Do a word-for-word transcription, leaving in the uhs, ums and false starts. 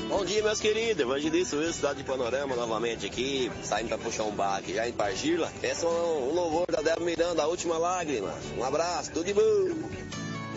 Bom dia, meus queridos. Evangelista Wilson, cidade de Panorama, novamente aqui, saindo pra puxar um bar aqui, já em Pargila. Peço um, um louvor da Débora Miranda, A Última Lágrima. Um abraço, tudo de bom.